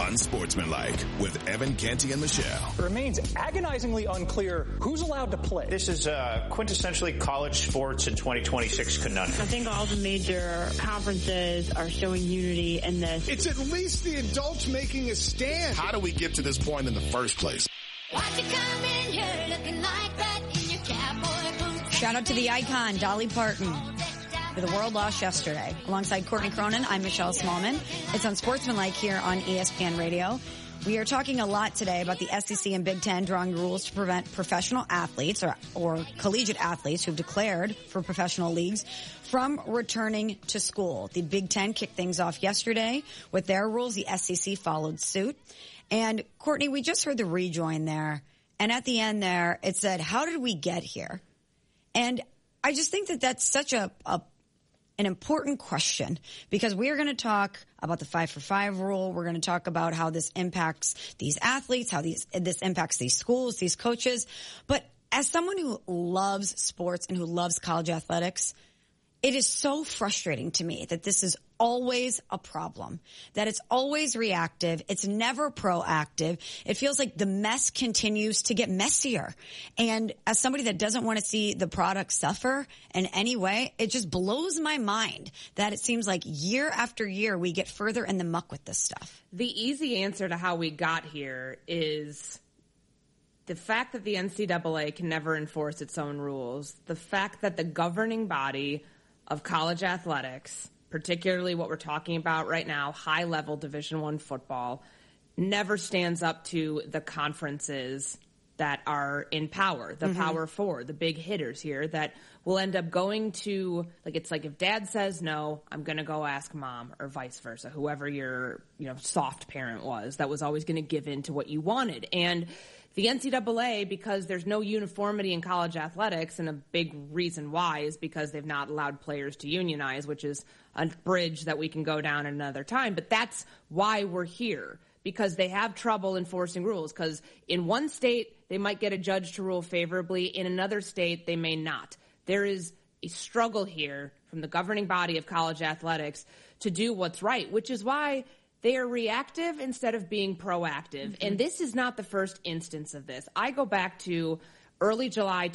Unsportsmanlike with Evan Canty and Michelle. It remains agonizingly unclear who's allowed to play. This is quintessentially college sports in 2026 conundrum. I think all the major conferences are showing unity in this. It's at least the adults making a stand. How do we get to this point in the first place? Why'd you come in here looking like that in your cowboy boots? Shout out to the icon, Dolly Parton. The world lost yesterday. Alongside Courtney Cronin, I'm Michelle Smallman. It's Unsportsmanlike here on ESPN Radio. We are talking a lot today about the SEC and Big Ten drawing rules to prevent professional athletes or collegiate athletes who've declared for professional leagues from returning to school. The Big Ten kicked things off yesterday with their rules. The SEC followed suit. And Courtney, we just heard the rejoin there. And at the end there, it said, how did we get here? And I just think that that's such an important question, because we are going to talk about the 5-for-5 rule. We're going to talk about how this impacts these athletes, how this impacts these schools, these coaches. But as someone who loves sports and who loves college athletics, it is so frustrating to me that this is always a problem, that it's always reactive. It's never proactive. It feels like the mess continues to get messier. And as somebody that doesn't want to see the product suffer in any way, it just blows my mind that it seems like year after year we get further in the muck with this stuff. The easy answer to how we got here is the fact that the NCAA can never enforce its own rules, the fact that the governing body of college athletics, particularly what we're talking about right now, high-level Division I football, never stands up to the conferences that are in power, the Power Four, the big hitters here that will end up going to, it's like if dad says no, I'm going to go ask mom, or vice versa, whoever your, soft parent was that was always going to give in to what you wanted. And the NCAA, because there's no uniformity in college athletics, and a big reason why is because they've not allowed players to unionize, which is a bridge that we can go down another time. But that's why we're here, because they have trouble enforcing rules. Because in one state, they might get a judge to rule favorably. In another state, they may not. There is a struggle here from the governing body of college athletics to do what's right, which is why they are reactive instead of being proactive. And this is not the first instance of this. I go back to early July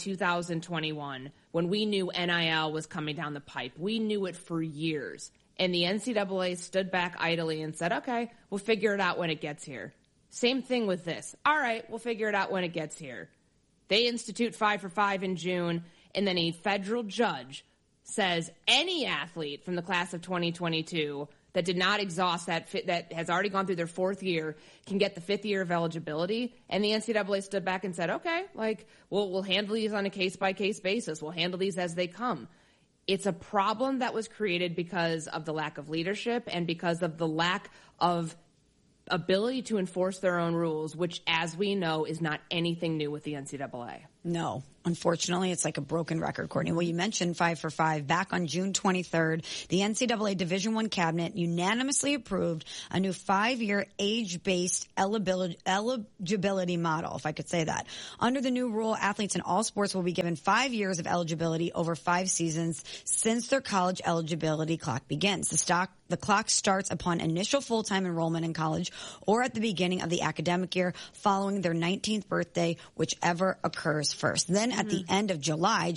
2021 when we knew NIL was coming down the pipe. We knew it for years. And the NCAA stood back idly and said, okay, we'll figure it out when it gets here. Same thing with this. All right, we'll figure it out when it gets here. They institute 5-for-5 in June, and then a federal judge says any athlete from the class of 2022 that did not exhaust that has already gone through their fourth year can get the fifth year of eligibility. And the NCAA stood back and said, okay, we'll handle these on a case-by-case basis. We'll handle these as they come. It's a problem that was created because of the lack of leadership and because of the lack of ability to enforce their own rules, which, as we know, is not anything new with the NCAA. No. Unfortunately, it's like a broken record, Courtney. Well, you mentioned 5-for-5. Back on June 23rd, the NCAA Division I cabinet unanimously approved a new 5-year age-based eligibility model, if I could say that. Under the new rule, athletes in all sports will be given 5 years of eligibility over 5 seasons since their college eligibility clock begins. The clock starts upon initial full-time enrollment in college or at the beginning of the academic year following their 19th birthday, whichever occurs first. Then at the end of July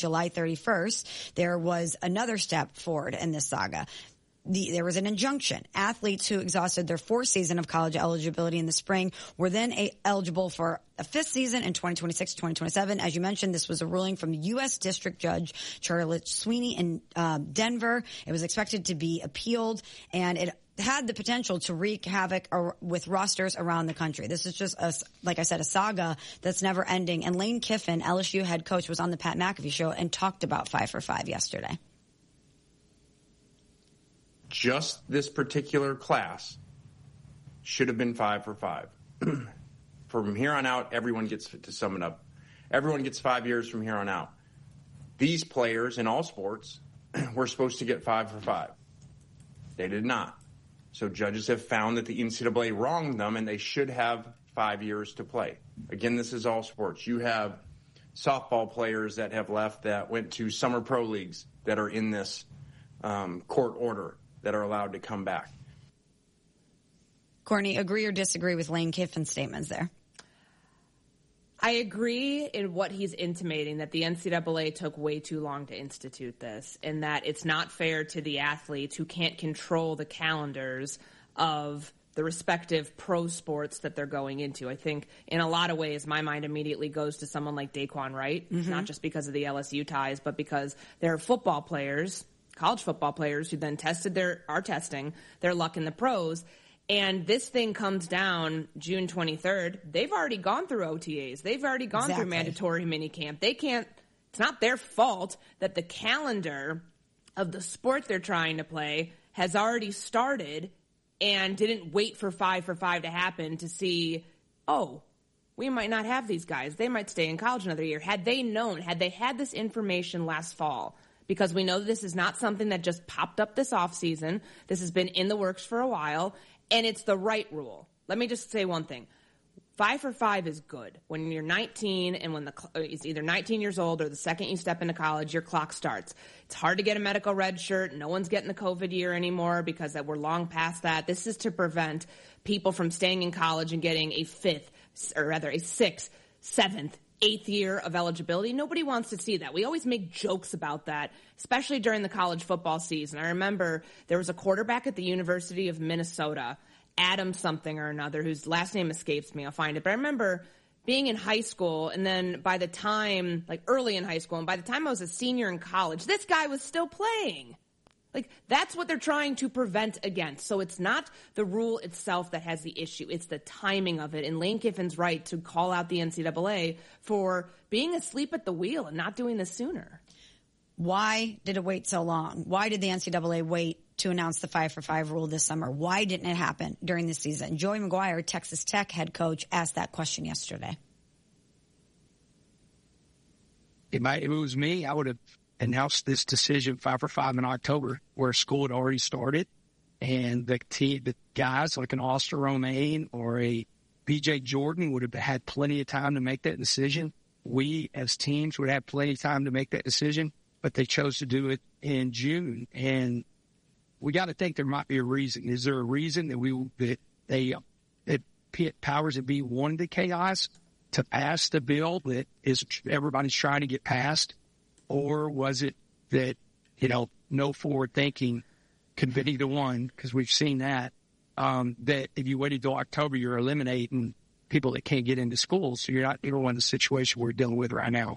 31st, there was another step forward in this saga. There was an injunction. Athletes who exhausted their 4th season of college eligibility in the spring were then eligible for a 5th season in 2026-2027. As you mentioned, this was a ruling from U.S. District Judge Charlotte Sweeney in Denver. It was expected to be appealed, and it had the potential to wreak havoc with rosters around the country. This is just, like I said, a saga that's never ending. And Lane Kiffin, LSU head coach, was on the Pat McAfee show and talked about 5-for-5 yesterday. Just this particular class should have been 5-for-5. From here on out, everyone gets, to sum it up, everyone gets 5 years from here on out. These players in all sports were supposed to get 5-for-5. They did not. So judges have found that the NCAA wronged them, and they should have 5 years to play. Again, this is all sports. You have softball players that have left that went to summer pro leagues that are in this court order that are allowed to come back. Courtney, agree or disagree with Lane Kiffin's statements there? I agree in what he's intimating, that the NCAA took way too long to institute this, and that it's not fair to the athletes who can't control the calendars of the respective pro sports that they're going into. I think in a lot of ways, my mind immediately goes to someone like Daquan Wright, not just because of the LSU ties, but because there are football players, college football players, who then are testing their luck in the pros. And this thing comes down June 23rd. They've already gone through OTAs. They've already gone through mandatory minicamp. It's not their fault that the calendar of the sport they're trying to play has already started and didn't wait for 5 for 5 to happen to see, oh, we might not have these guys. They might stay in college another year. Had they known, had they had this information last fall, because we know this is not something that just popped up this offseason. This has been in the works for a while, and it's the right rule. Let me just say one thing. 5 for 5 is good. When you're 19 and when it's either 19 years old or the second you step into college, your clock starts. It's hard to get a medical red shirt. No one's getting the COVID year anymore because we're long past that. This is to prevent people from staying in college and getting a 6th, 7th, 8th year of eligibility. Nobody wants to see that. We always make jokes about that, especially during the college football season. I remember there was a quarterback at the University of Minnesota, Adam something or another, whose last name escapes me. I'll find it. But I remember being in high school, and then by the time, early in high school, and by the time I was a senior in college, this guy was still playing. That's what they're trying to prevent against. So it's not the rule itself that has the issue. It's the timing of it. And Lane Kiffin's right to call out the NCAA for being asleep at the wheel and not doing this sooner. Why did it wait so long? Why did the NCAA wait to announce the 5 for 5 rule this summer? Why didn't it happen during the season? Joey McGuire, Texas Tech head coach, asked that question yesterday. If it was me, I would have announced this decision 5 for 5 in October, where school had already started, and the guys like an Austin Romaine or a BJ Jordan would have had plenty of time to make that decision. We as teams would have plenty of time to make that decision, but they chose to do it in June. And we got to think there might be a reason. Is there a reason that powers that be wanted the chaos to pass the bill that is everybody's trying to get passed? Or was it that, no forward thinking could be either one, because we've seen that if you waited till October, you're eliminating people that can't get into school. So you're not even in the situation we're dealing with right now.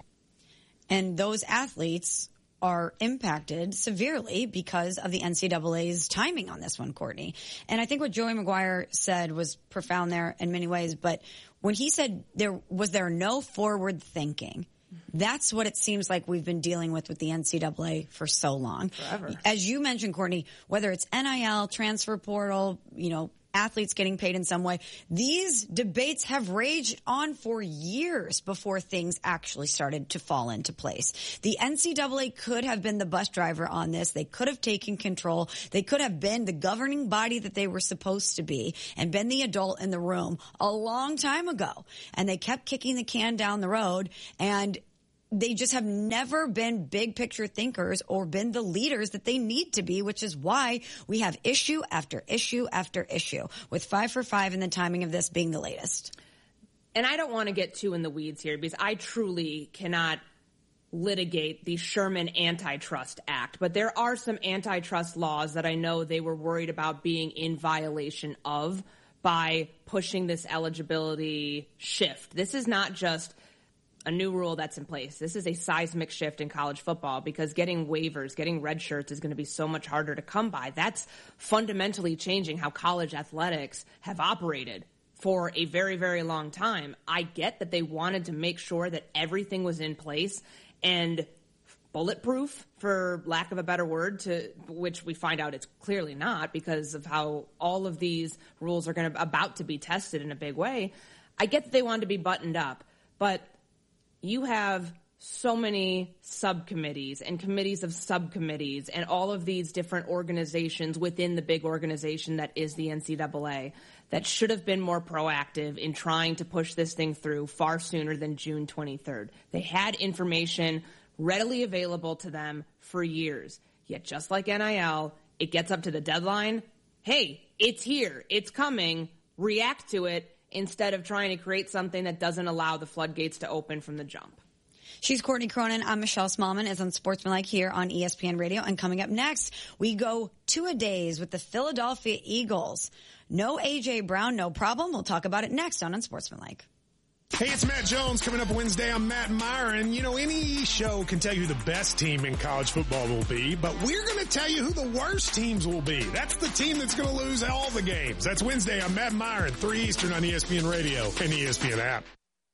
And those athletes are impacted severely because of the NCAA's timing on this one, Courtney. And I think what Joey McGuire said was profound there in many ways. But when he said there was no forward thinking, that's what it seems like we've been dealing with the NCAA for so long. Forever. As you mentioned, Courtney, whether it's NIL, transfer portal, athletes getting paid in some way, these debates have raged on for years before things actually started to fall into place. The NCAA could have been the bus driver on this. They could have taken control. They could have been the governing body that they were supposed to be and been the adult in the room a long time ago. And they kept kicking the can down the road, and they just have never been big picture thinkers or been the leaders that they need to be, which is why we have issue after issue after issue, with 5 for 5 and the timing of this being the latest. And I don't want to get too in the weeds here, because I truly cannot litigate the Sherman Antitrust Act. But there are some antitrust laws that I know they were worried about being in violation of by pushing this eligibility shift. This is not just a new rule that's in place. This is a seismic shift in college football, because getting waivers, getting red shirts is going to be so much harder to come by. That's fundamentally changing how college athletics have operated for a very, very long time. I get that they wanted to make sure that everything was in place and bulletproof, for lack of a better word, to which we find out it's clearly not, because of how all of these rules are about to be tested in a big way. I get that they wanted to be buttoned up, but you have so many subcommittees and committees of subcommittees and all of these different organizations within the big organization that is the NCAA that should have been more proactive in trying to push this thing through far sooner than June 23rd. They had information readily available to them for years. Yet just like NIL, it gets up to the deadline. Hey, it's here. It's coming. react to it instead of trying to create something that doesn't allow the floodgates to open from the jump. She's Courtney Cronin. I'm Michelle Smallman. It's on Sportsmanlike here on ESPN Radio. And coming up next, we go two-a-days with the Philadelphia Eagles. No A.J. Brown, no problem. We'll talk about it next on Unsportsmanlike. Hey, it's Matt Jones. Coming up Wednesday, I'm Matt Myron. You know, any show can tell you who the best team in college football will be, but we're going to tell you who the worst teams will be. That's the team that's going to lose all the games. That's Wednesday. I'm Matt Myron, 3 Eastern on ESPN Radio and ESPN app.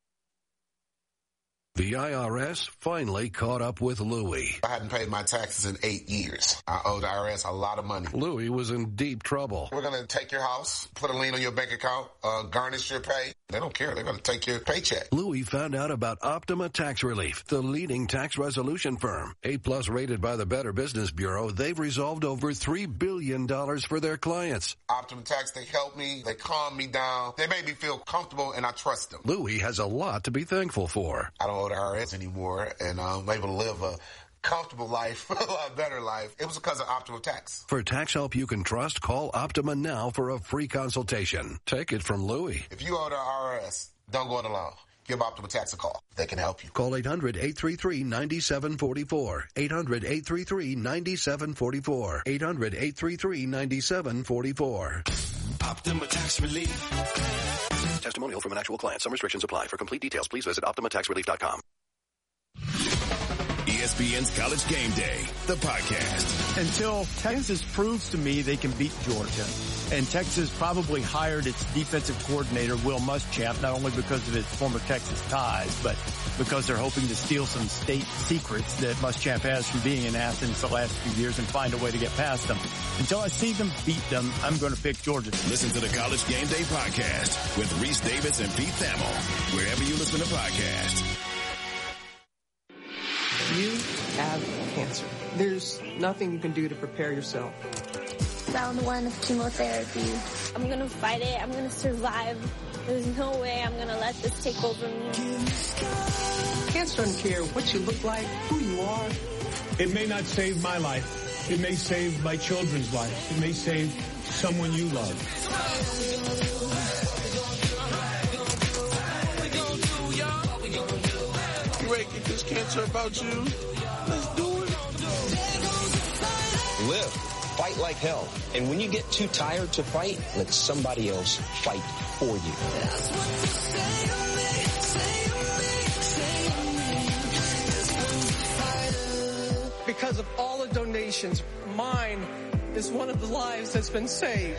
The IRS finally caught up with Louie. I hadn't paid my taxes in 8 years. I owed the IRS a lot of money. Louie was in deep trouble. We're going to take your house, put a lien on your bank account, garnish your pay. They don't care. They're going to take your paycheck. Louie found out about Optima Tax Relief, the leading tax resolution firm. A-plus rated by the Better Business Bureau, they've resolved over $3 billion for their clients. Optima Tax, they help me. They calm me down. They make me feel comfortable, and I trust them. Louie has a lot to be thankful for. I don't owe the IRS anymore, and I'm able to live a comfortable life, a lot better life. It was because of Optima Tax. For tax help you can trust, call Optima now for a free consultation. Take it from Louie. If you owe the IRS, don't go it alone. Give Optima Tax a call. They can help you. Call 800-833-9744. 800-833-9744. 800-833-9744. Optima Tax Relief. Testimonial from an actual client. Some restrictions apply. For complete details, please visit OptimaTaxRelief.com. ESPN's College Game Day, the podcast. Until Texas proves to me they can beat Georgia, and Texas probably hired its defensive coordinator, Will Muschamp, not only because of his former Texas ties, but because they're hoping to steal some state secrets that Muschamp has from being in Athens the last few years and find a way to get past them. Until I see them beat them, I'm going to pick Georgia. Listen to the College Game Day podcast with Reese Davis and Pete Thamel, wherever you listen to podcasts. You have cancer. There's nothing you can do to prepare yourself. Round 1 of chemotherapy. I'm going to fight it. I'm going to survive. There's no way I'm going to let this take over me. Cancer doesn't care what you look like, who you are. It may not save my life. It may save my children's life. It may save someone you love. Get this cancer about you. Let's do it. Live. Fight like hell. And when you get too tired to fight, let somebody else fight for you. Because of all the donations, mine is one of the lives that's been saved.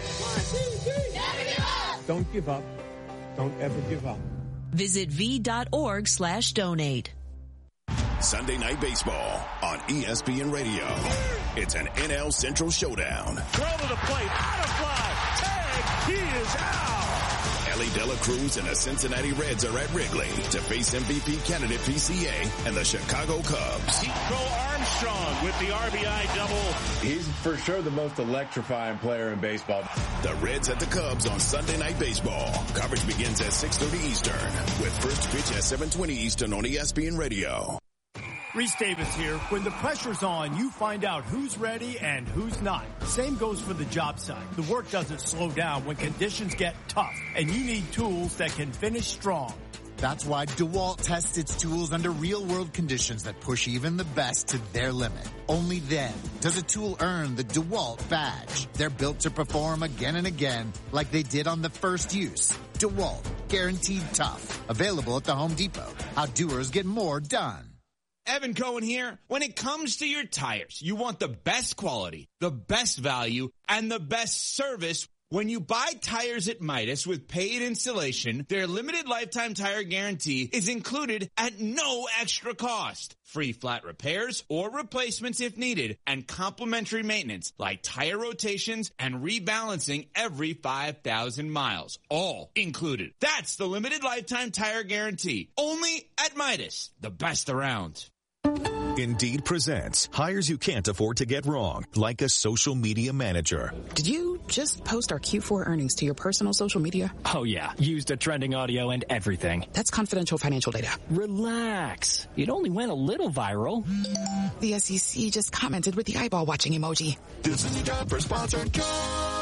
Don't give up. Don't ever give up. Visit v.org/donate. Sunday Night Baseball on ESPN Radio. It's an NL Central showdown. Throw to the plate, out of fly, tag, he is out. Ellie De La Cruz and the Cincinnati Reds are at Wrigley to face MVP candidate PCA and the Chicago Cubs. Nico Armstrong with the RBI double. He's for sure the most electrifying player in baseball. The Reds at the Cubs on Sunday Night Baseball. Coverage begins at 6:30 Eastern with first pitch at 7:20 Eastern on ESPN Radio. Reese Davis here. When the pressure's on, you find out who's ready and who's not. Same goes for the job site. The work doesn't slow down when conditions get tough, and you need tools that can finish strong. That's why DeWalt tests its tools under real-world conditions that push even the best to their limit. Only then does a tool earn the DeWalt badge. They're built to perform again and again like they did on the first use. DeWalt, guaranteed tough. Available at the Home Depot. How doers get more done. Evan Cohen here. When it comes to your tires, you want the best quality, the best value, and the best service. When you buy tires at Midas with paid installation, their limited lifetime tire guarantee is included at no extra cost. Free flat repairs or replacements if needed, and complimentary maintenance like tire rotations and rebalancing every 5,000 miles. All included. That's the limited lifetime tire guarantee. Only at Midas, the best around. Indeed presents hires you can't afford to get wrong, like a social media manager. Did you just post our Q4 earnings to your personal social media? Oh, yeah. Used the trending audio and everything. That's confidential financial data. Relax. It only went a little viral. The SEC just commented with the eyeball watching emoji. This is your job for sponsored jobs.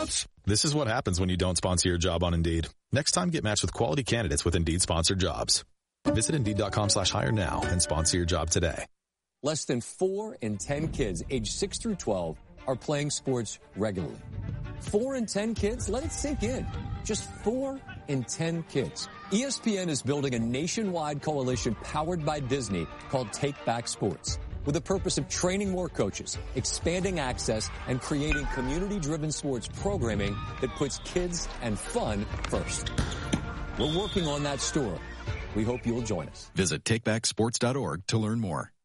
This is what happens when you don't sponsor your job on Indeed. Next time, get matched with quality candidates with Indeed sponsored jobs. Visit Indeed.com/hire now and sponsor your job today. Less than 4 in 10 kids aged 6 through 12 are playing sports regularly. 4 in 10 kids? Let it sink in. Just 4 in 10 kids. ESPN is building a nationwide coalition powered by Disney called Take Back Sports, with the purpose of training more coaches, expanding access, and creating community-driven sports programming that puts kids and fun first. We're working on that story. We hope you'll join us. Visit takebacksports.org to learn more.